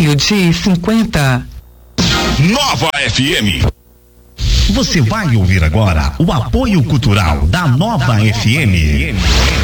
meio-dia 50. Nova FM. Você vai ouvir agora o apoio cultural da Nova FM.